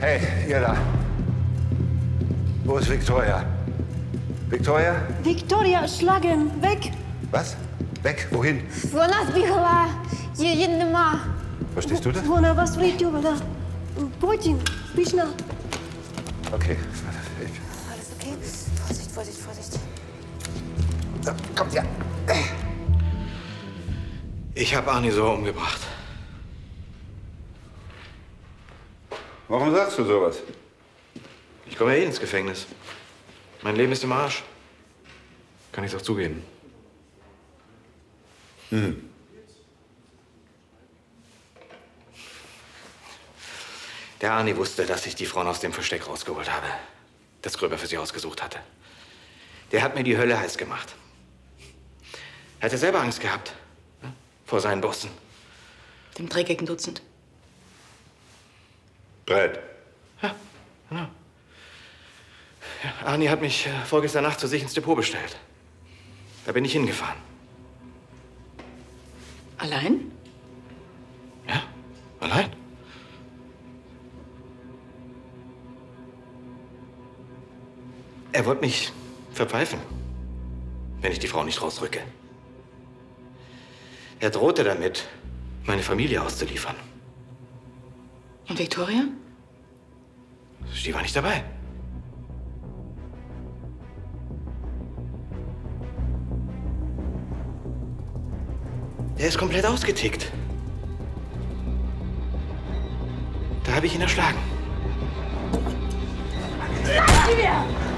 Hey, ihr da. Wo ist Victoria? Victoria? Victoria, schlagen, weg! Was? Weg? Wohin? Вона збігла, її нема. Verstehst du das? Вона вас врятує, да. Потім, пішла. Okay. Alles okay? Vorsicht, Vorsicht, Vorsicht. So, kommt her. Ich habe Arnie so umgebracht. Warum sagst du sowas? Ich komme ja eh ins Gefängnis. Mein Leben ist im Arsch. Kann ich's auch zugeben. Der Arnie wusste, dass ich die Frauen aus dem Versteck rausgeholt habe. Das Gröber für sie ausgesucht hatte. Der hat mir die Hölle heiß gemacht. Er hatte selber Angst gehabt. Ne? Vor seinen Bossen. Dem dreckigen Dutzend. Brett. Ja, genau. Ja, Arnie hat mich vorgestern Nacht zu sich ins Depot bestellt. Da bin ich hingefahren. Allein? Ja, allein. Er wollte mich verpfeifen, wenn ich die Frau nicht rausrücke. Er drohte damit, meine Familie auszuliefern. Und Victoria? Die war nicht dabei. Der ist komplett ausgetickt. Da habe ich ihn erschlagen. Lass sie mir!